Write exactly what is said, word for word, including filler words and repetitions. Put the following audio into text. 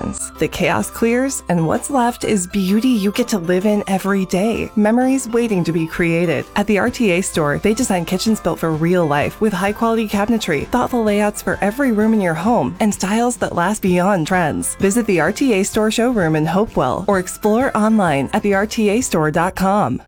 seconds. The chaos clears, and what's left is beauty you get to live in every day. Memories waiting to be created. At the R T A store, they design kitchens built for real life with high-quality cabinetry, thoughtful layouts for every room in your home, and styles that last beyond trends. Visit the R T A store showroom in Hopewell or explore online at the R T A store dot com.